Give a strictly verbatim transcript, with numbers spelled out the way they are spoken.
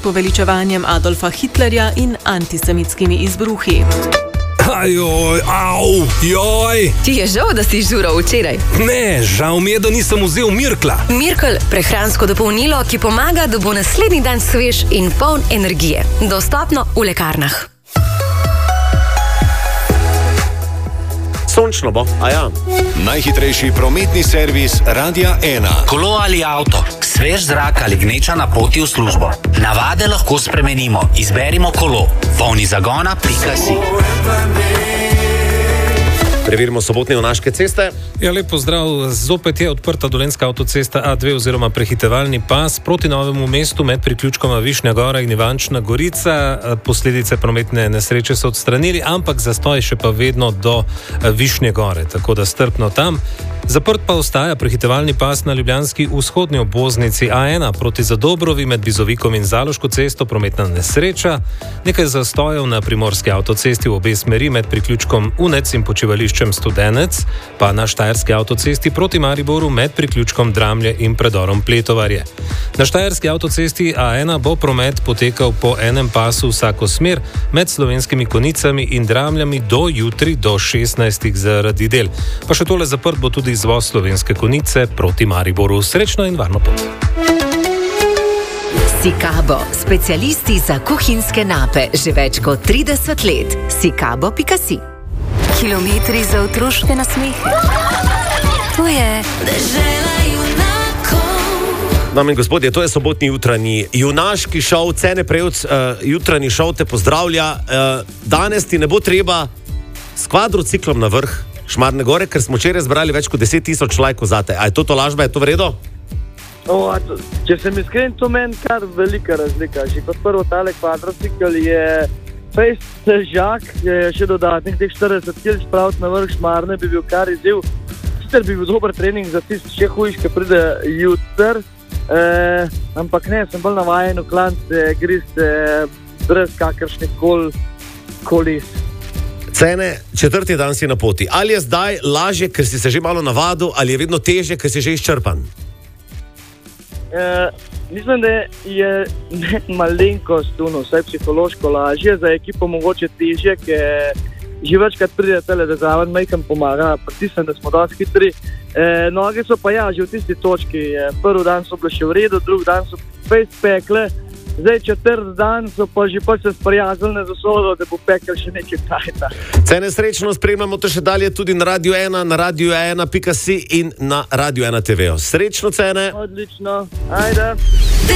poveličevanjem Adolfa Hitlerja in antisemitskimi izbruhi. Ajoj, au, joj! Ti je žal, da si žural včeraj? Ne, žal mi je, da nisem vzel Mirkla. Mirkel, prehransko dopolnilo, ki pomaga, da bo naslednji dan svež in poln energije. Dostopno v lekarnah. Sončno bo, a ja. Najhitrejši prometni servis Radia ena. Kolo ali avto, svež zrak ali gneča na poti v službo. Navade lahko spremenimo. Izberimo kolo. polni zagona pika si. Preverimo sobotne junaške ceste. Ja, lep pozdrav. Zopet je odprta Dolenjska avtocesta A dve oziroma prehitevalni pas proti Novemu mestu med priključkoma Višnja Gora in Ivančna Gorica. Posledice prometne nesreče so odstranili, ampak zastoj še pa vedno do Višnje Gore, tako da strpno tam. Zaprt pa ostaja prehitevalni pas na ljubljanski vzhodni obvoznici A ena proti Zadobrovi med Bizovikom in Zaloško cesto, prometna nesreča. Nekaj zastojev na primorski avtocesti v obe smeri med priključkom Unec in počivališčem Studenec, pa na štajerski avtocesti proti Mariboru med priključkom Dramlje in predorom Pletovarje. Na štajerski avtocesti A ena bo promet potekal po enem pasu vsako smer med Slovenskimi Konicami in Dramljami do jutri do šestnajstih zaradi del. Pa še tole, zaprt bo tudi izvoz Slovenske Konice proti Mariboru. Srečno in varno pot. Sikabo, specialisti za kuhinjske nape, že več kot trideset let. sikabo pika si. Kilometri za otroške nasmehe. To je dežela junakov. Dame in gospodje, to je sobotni jutranji junaški šov, Cene Prevc, uh, jutranji šov te pozdravlja. Uh, danes ti ne bo treba s kvadrociklom na vrh Šmarne Gore, ker smo včeraj zbrali več kot deset tisoč lajkov zate. A je to to lažba, je to v redu? O, to, če sem iskren, to meni kar velika razlika. Že kot prvo tale kvadrocikl je fejst težak, je še dodatnih teh štirideset kilogramov spraviti na vrh Šmarne, bi bil kar izziv. Sicer bi bil dober trening za tisti še hujš, ki pride jutr, eh, ampak ne, sem bolj navajen v klance, griste, brez kakršnih kol kolis. Cene, četrti dan si na poti. Ali je zdaj lažje, ker si se že malo navadil, ali je vedno težje, ker si že izčrpan? E, mislim, da je ne malenkost, no, vsaj psihološko lažje, za ekipo mogoče težje, ker že večkrat pride tele, da zraven majhen pomaga, pritisnem, da smo dosti hitri. E, noge so pa ja, že v tisti točki. Prvi dan so bile še v redu, drugi dan so fejst pekle. Zdaj, četrt dan so pa že pa se sprijaznili z usodo, da bo pekel še nekaj tajta. Cene, srečno, spremljamo te še dalje tudi na Radio ena, na radio ena pika si in na Radio ena te ve. Srečno, Cene. Odlično, ajde.